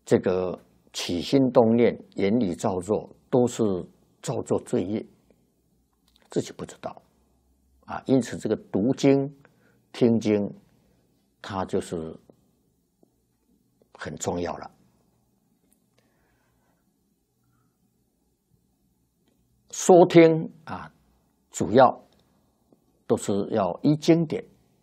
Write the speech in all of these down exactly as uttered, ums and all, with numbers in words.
这个起心动念、言语造作，都是造作罪业，自己不知道啊。因此，这个读经、听经，它就是很重要了。说听啊，主要都是要依经典。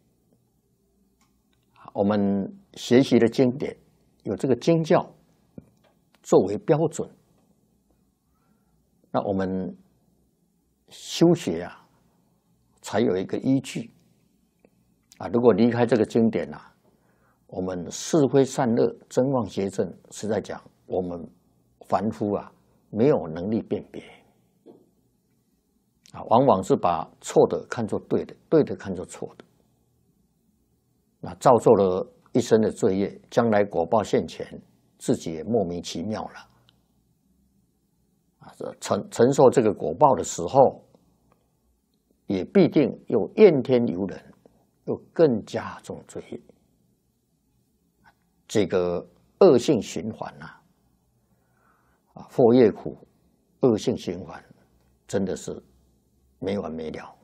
我们学习的经典有这个经教作为标准，那我们修学啊，才有一个依据啊。如果离开这个经典啊，我们是非善恶、真妄邪正，实在讲，我们凡夫啊，没有能力辨别。啊，往往是把错的看作对的，对的看作错的，那造作了一生的罪业，将来果报现前，自己也莫名其妙了。啊，承承受这个果报的时候，也必定又怨天尤人，又更加重罪业。这个恶性循环啊，啊，祸业苦，恶性循环，真的是没完没了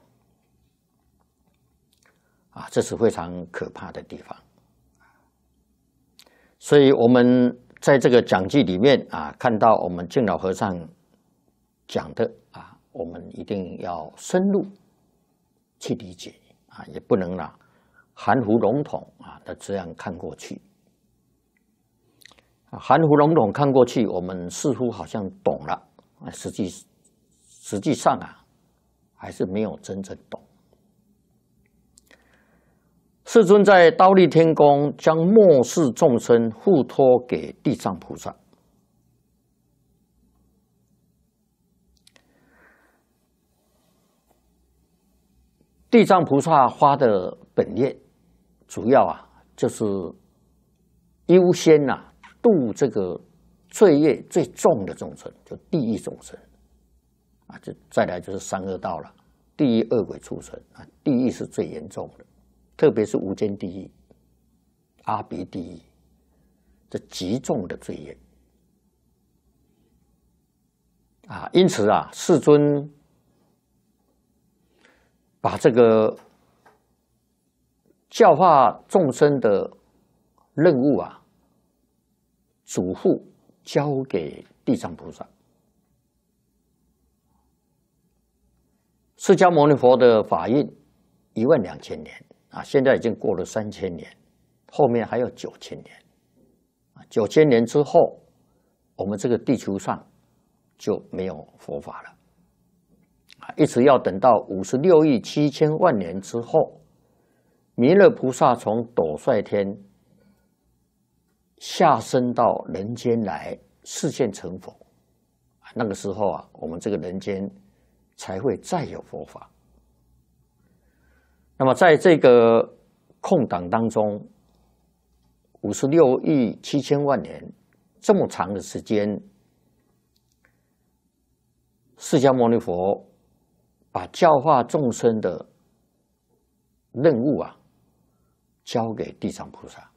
啊！这是非常可怕的地方。所以我们在这个讲记里面啊，看到我们净老和尚讲的啊，我们一定要深入去理解啊，也不能啦含糊笼统啊的这样看过去。啊，含糊笼统看过去，我们似乎好像懂了，啊，实际实际上啊。还是没有真正懂。世尊在忉利天宫将末世众生付托给地藏菩萨，地藏菩萨发的本愿，主要啊就是优先呐、啊、度这个罪业最重的众生，就地狱众生。啊，就再来就是三恶道了，地狱、恶鬼、畜生啊，地狱是最严重的，特别是无间地狱、阿鼻地狱，这极重的罪业啊。因此啊，世尊把这个教化众生的任务啊，嘱咐交给地藏菩萨。释迦牟尼佛的法印一万两千年啊，现在已经过了三千年，后面还有九千年啊。九千年之后，我们这个地球上就没有佛法了啊，一直要等到五十六亿七千万年之后，弥勒菩萨从斗率天下生到人间来示现成佛，那个时候啊，我们这个人间才会再有佛法。那么在这个空档当中，五十六亿七千万年这么长的时间，释迦牟尼佛把教化众生的任务啊，交给地藏菩萨。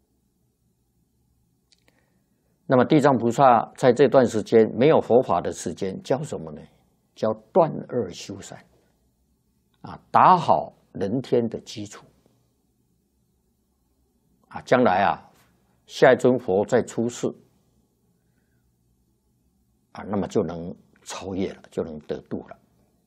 那么地藏菩萨在这段时间没有佛法的时间，教什么呢？叫断恶修善啊，打好人天的基础啊，将来啊，下一尊佛再出世啊，那么就能超越了，就能得度了。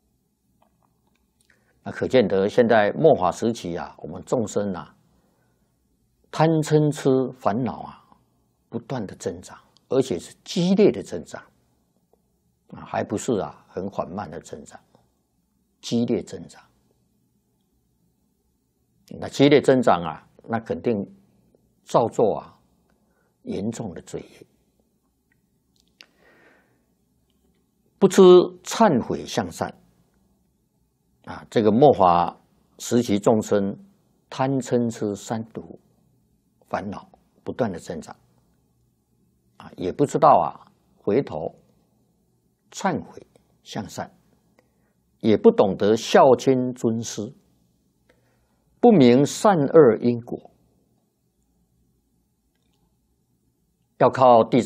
那可见得现在末法时期啊，我们众生啊，贪嗔痴烦恼啊，不断的增长，而且是激烈的增长啊，还不是啊很缓慢的增长，激烈增长。那激烈增长啊，那肯定造作啊严重的罪业，不知忏悔向善啊，这个末法时期众生贪嗔痴三毒烦恼不断的增长啊，也不知道啊回头忏悔向善，也不懂得孝亲尊师，不明善恶因果要靠地